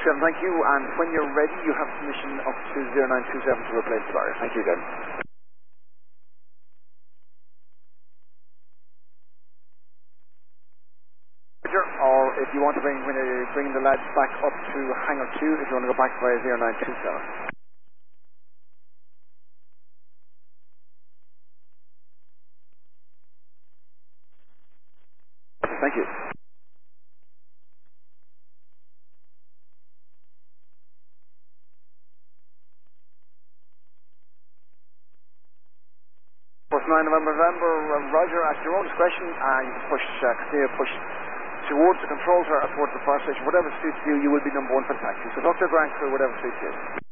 27, thank you. And when you're ready, you have permission up to 0927 to replace the barrier. Thank you again. Or if you want to bring the lads back up to hangar 2, if you want to go back via 0927. Thank you. Plus 9 November, Roger, at your own discretion, you can push, continue to push towards the control tower, towards the fire station, whatever suits you, you will be number 1 for the taxi. So Dr. Grant, whatever suits you.